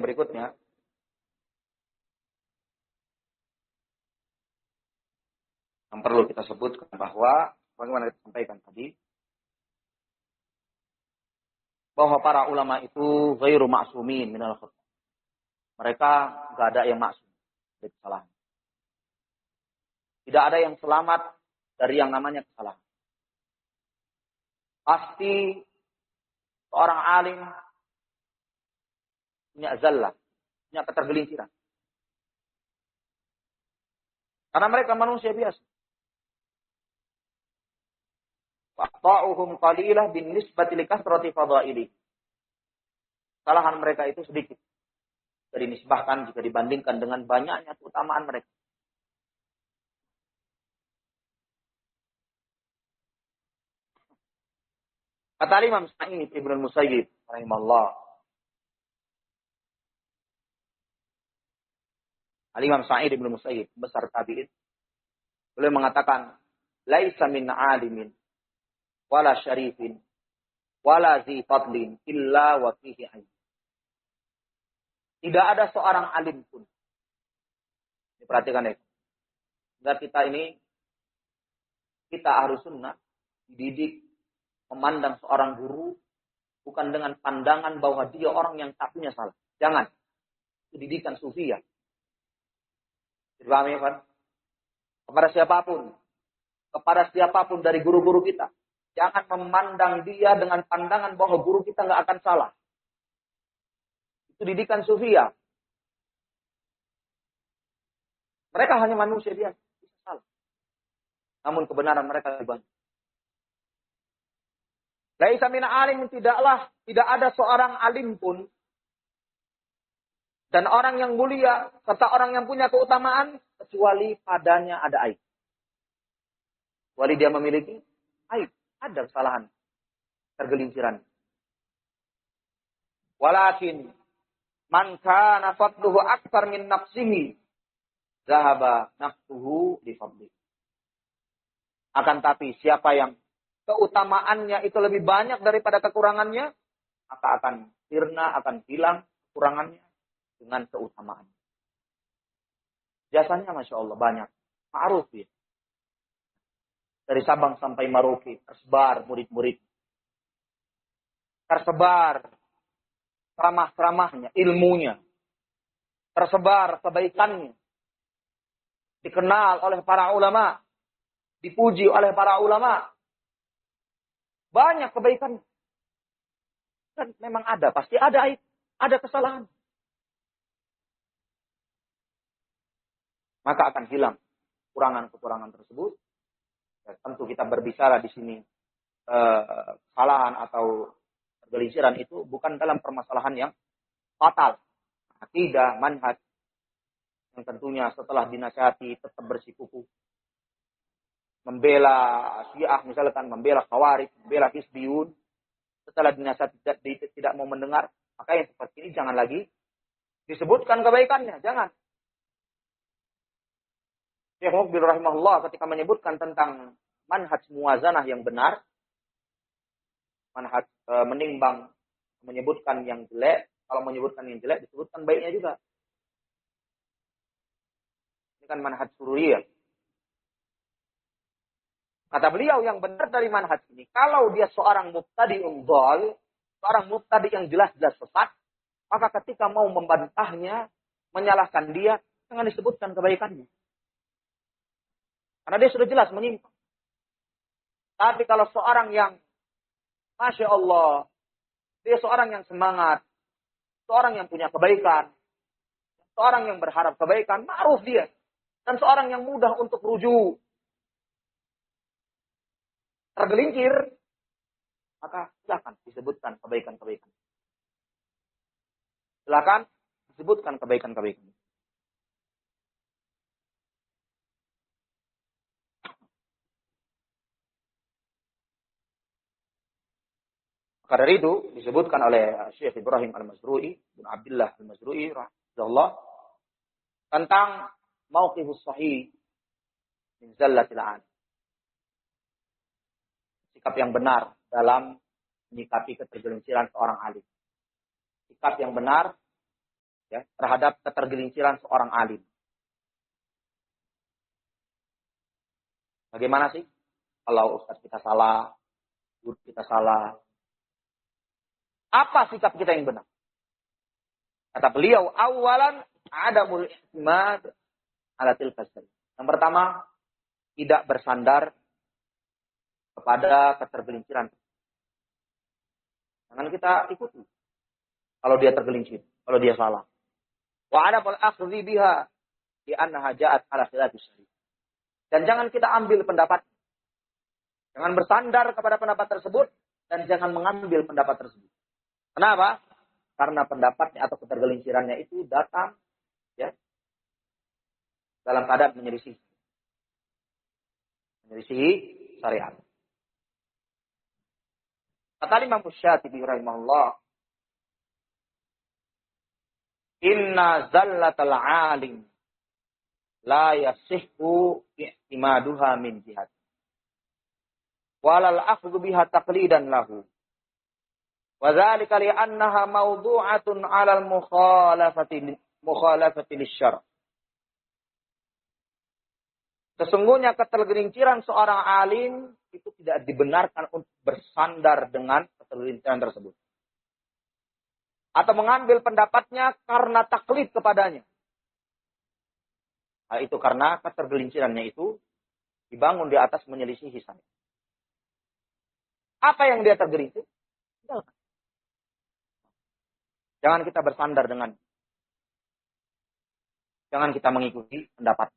berikutnya. Yang perlu kita sebutkan bahwa, bagaimana kita sampaikan tadi, bahwa para ulama itu ghairu ma'sumin minal khata'. Mereka enggak ada yang maksum dari kesalahan. Tidak ada yang selamat dari yang namanya kesalahan. Pasti seorang alim punya zallah, punya ketergelinciran. Karena mereka manusia biasa. Wa'ta'uhum qalilah bin nisbati li kasrati fadaili. Kesalahan mereka itu sedikit. Jadi nisbahkan jika dibandingkan dengan banyaknya keutamaan mereka. Kata Imam Sa'id Ibnu Musayyib rahimahullah. Imam Sa'id Ibnu Musayyib, besar tabi'in. Beliau mengatakan, "Laisa min 'alimin wala syarifin wala zi fadlin illa wa fihi aib." Tidak ada seorang alim pun. Diperhatikan ya. Enggak kita harus sunnah, dididik, memandang seorang guru bukan dengan pandangan bahwa dia orang yang tak punya salah. Jangan. Itu didikan sufiyah. Dipahami kan? Kepada siapapun dari guru-guru kita, jangan memandang dia dengan pandangan bahwa guru kita nggak akan salah. Itu didikan sufiyah. Mereka hanya manusia, dia bisa salah. Namun kebenaran mereka lebih banyak. Laisa min alim, tidak ada seorang alim pun dan orang yang mulia serta orang yang punya keutamaan kecuali padanya ada aib. Kecuali dia memiliki aib, ada kesalahan, tergelinciran. Walakin man kana fadluhu aktsar min nafsihi zahaba nafsuhu li fadli. Akan tapi siapa yang keutamaannya itu lebih banyak daripada kekurangannya, maka akan sirna, akan hilang kekurangannya dengan keutamaan. Jasanya Masya Allah banyak. Ma'ruf ya. Dari Sabang sampai Merauke tersebar murid-murid. Tersebar ceramah-ceramahnya, ilmunya. Tersebar kebaikannya. Dikenal oleh para ulama. Dipuji oleh para ulama. Banyak kebaikan. Dan memang ada, pasti ada aib, ada kesalahan. Maka akan hilang kekurangan-kekurangan tersebut. Ya, tentu kita berbicara di sini kesalahan atau kegelinciran itu bukan dalam permasalahan yang fatal. Akidah, manhaj, yang tentunya setelah dinasihati tetap bersikukuh. Membela Syiah misalkan, membela Khawarij, membela Hizbiyun, setelah dinasihati tidak mau mendengar, maka yang seperti ini jangan lagi disebutkan kebaikannya, jangan. Syekh Muqbil rahimahullah ketika menyebutkan tentang manhaj muwazanah yang benar, manhaj menimbang, menyebutkan yang jelek, kalau menyebutkan yang jelek disebutkan baiknya juga. Ini kan manhaj sururiyah. Kata beliau yang benar dari manhaj ini, kalau dia seorang mubtadi'un dhal, seorang mubtadi' yang jelas-jelas sesat, maka ketika mau membantahnya, menyalahkan dia, jangan disebutkan kebaikannya. Karena dia sudah jelas menyimpang. Tapi kalau seorang yang, Masya Allah, dia seorang yang semangat, seorang yang punya kebaikan, seorang yang berharap kebaikan, ma'ruf dia. Dan seorang yang mudah untuk rujuk, tergelincir, maka silakan disebutkan kebaikan-kebaikan. Silakan disebutkan kebaikan-kebaikan. Maka dari itu disebutkan oleh Syekh Ibrahim Al-Mazrui bin Abdullah Al-Mazrui rahimahullah tentang mauqifus sahih min zallatil an. Sikap yang benar dalam menyikapi ketergelinciran seorang alim. Sikap yang benar ya, terhadap ketergelinciran seorang alim. Bagaimana sih kalau ustaz kita salah, guru kita salah? Apa sikap kita yang benar? Kata beliau, awalan adamul i'timad ala tilka syari'. Yang pertama, tidak bersandar kepada ketergelinciran. Jangan kita ikuti. Kalau dia tergelincir, kalau dia salah. Wa adamul akhdhi biha li annaha ja'at ala khilafis syari'. Dan jangan kita ambil pendapat. Jangan bersandar kepada pendapat tersebut dan jangan mengambil pendapat tersebut. Kenapa? Karena pendapatnya atau ketergelincirannya itu datang ya dalam keadaan menyelisih syariat. Kata Imam Syatibi rahimahullah, inna zallatal alim la yasihhu i'timaduha min jihad. Walal akhdhu biha taqlidan lahu. Wa dzalika li annaha mawdu'atun 'alal mukhalafati lisyara'. Sesungguhnya ketergelinciran seorang alim itu tidak dibenarkan untuk bersandar dengan ketergelinciran tersebut. Atau mengambil pendapatnya karena taklid kepadanya. Hal itu karena ketergelincirannya itu dibangun di atas menyelisihi syariat. Apa yang dia tergelincir? Jangan kita bersandar dengan. Jangan kita mengikuti pendapat.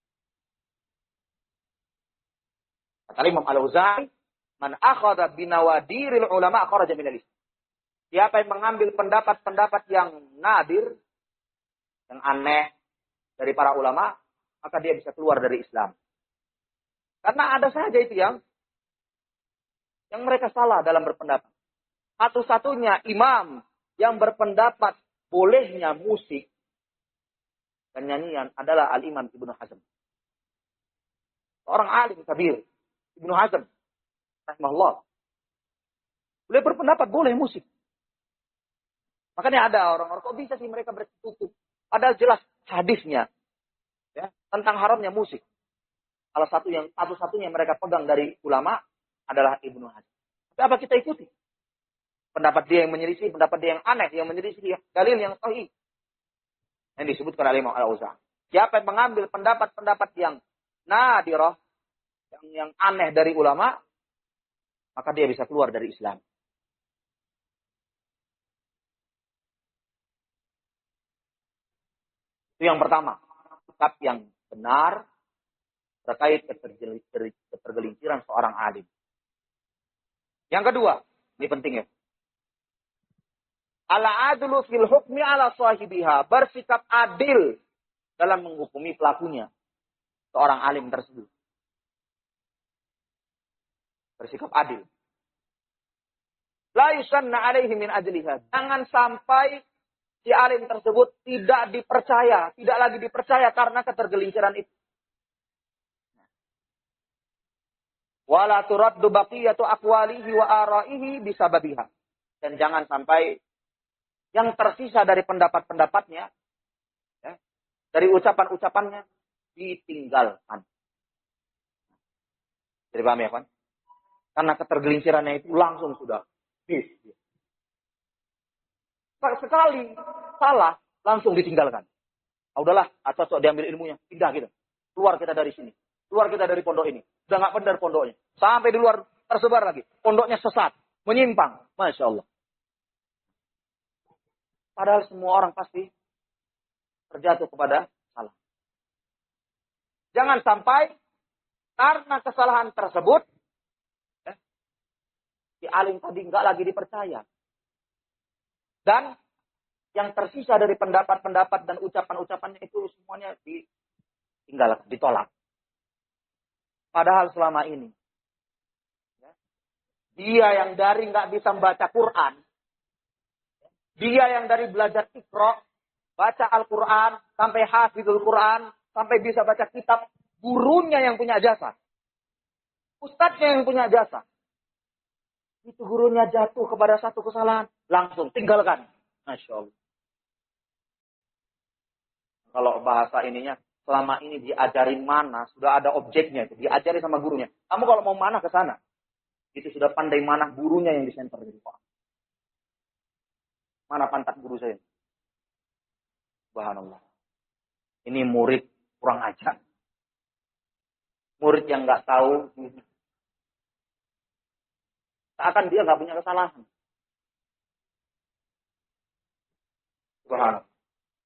Kata Imam Al-Auza'i, man akhadha binawadiril ulama kharaja minal Islam. Siapa yang mengambil pendapat-pendapat yang nadir, yang aneh dari para ulama, maka dia bisa keluar dari Islam. Karena ada saja itu yang mereka salah dalam berpendapat. Satu-satunya imam yang berpendapat bolehnya musik dan nyanyian adalah Al-Imam Ibnu Hazm. Seorang alim kabir, Ibnu Hazm rahimahullah. Beliau berpendapat boleh musik. Makanya ada orang-orang, kok bisa sih mereka bersekutu? Padahal jelas hadisnya ya, tentang haramnya musik. Salah satu-satunya yang mereka pegang dari ulama adalah Ibnu Hazm. Tapi apa kita ikuti? Pendapat dia yang menyelisih, pendapat dia yang aneh, yang menyelisih dalil yang sahih. Yang disebutkan oleh Imam Al-Auza'i. Siapa yang mengambil pendapat-pendapat yang nadirah, yang aneh dari ulama, maka dia bisa keluar dari Islam. Itu yang pertama. Sikap yang benar terkait ketergelinciran seorang alim. Yang kedua, ini penting ya. Al-adlu fil hukmi ala sahibiha. Bersikap adil dalam menghukumi pelakunya. Seorang alim tersebut. Bersikap adil. La yusanna alaihi min ajliha. Jangan sampai si alim tersebut tidak dipercaya. Tidak lagi dipercaya karena ketergelinciran itu. Wala turaddu baqiyatu aqwalihi wa ara'ihi bisababiha. Dan jangan sampai yang tersisa dari pendapat-pendapatnya, ya, dari ucapan-ucapannya, ditinggalkan. Jadi paham ya, kan? Karena ketergelincirannya itu langsung sudah. Sekali salah, langsung ditinggalkan. Udahlah, cocok diambil ilmunya. Pindah kita. Keluar kita dari sini. Keluar kita dari pondok ini. Udah gak benar pondoknya. Sampai di luar tersebar lagi. Pondoknya sesat. Menyimpang. Masya Allah. Padahal semua orang pasti terjatuh kepada salah. Jangan sampai karena kesalahan tersebut, ya, si alim tadi nggak lagi dipercaya. Dan yang tersisa dari pendapat-pendapat dan ucapan-ucapannya itu semuanya ditinggal, ditolak. Padahal selama ini, ya, dia yang dari nggak bisa membaca Quran, dia yang dari belajar Iqra, baca Al-Quran, sampai hafizul Quran, sampai bisa baca kitab, gurunya yang punya jasa. Ustadznya yang punya jasa. Itu gurunya jatuh kepada satu kesalahan, langsung tinggalkan. Masya Allah. Kalau bahasa ininya, selama ini diajarin mana, sudah ada objeknya. Diajari sama gurunya. Kamu kalau mau mana ke sana. Itu sudah pandai mana gurunya yang disenter. Mana pantat guru saya? Subhanallah. Ini murid kurang ajar. Murid yang nggak tahu. Seakan dia nggak punya kesalahan. Subhanallah.